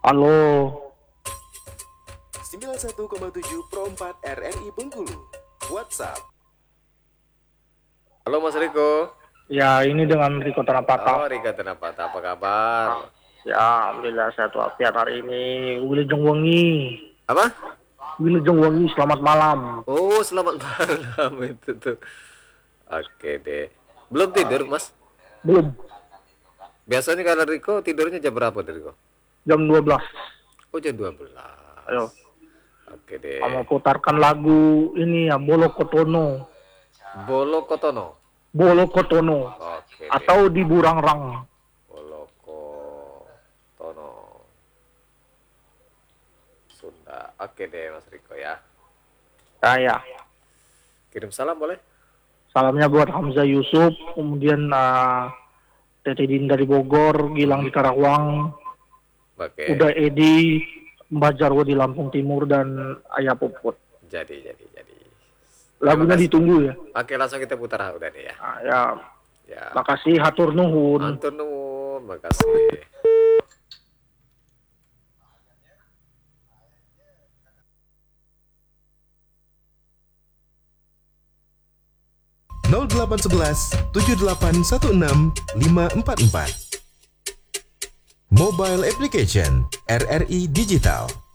Halo, 91,7 Pro 4 RRI Bengkulu. WhatsApp. Halo Mas Riko. ya ini dengan Riko Oh, Tanapata. Rika Tenapata, apa kabar? Ya, alhamdulillah sehat walafiat hari ini. Wilujeng Wengi, Apa? Wilujeng Wengi, selamat malam. Oh, selamat malam itu tuh. Oke deh. Belum tidur, Mas? Belum, Biasanya kalau Riko tidurnya jam berapa, Riko? jam 12. Oh, jam 12. Ayo, Oke deh. kamu putarkan lagu ini ya, Bolo Kotono. Bolo Kotono. Bolo Kotono. Oke deh. Atau di Burangrang. Bolo Kotono. Sunda. Oke deh, Mas Riko ya. Ya. Kirim salam boleh? Salamnya buat Hamzah Yusuf, kemudian Tete Din dari Bogor, Gilang di Karawang, Oke. Uda Edi, Mbah Jarwo di Lampung Timur, dan Ayah Puput. Jadi. Lagunya kasih. ditunggu ya. Oke, langsung kita putar udah nih ya. Ya, Ya. makasih, hatur nuhun. Antun nuwun, makasih. Nol 0811 7816 544. Mobile Application RRI Digital.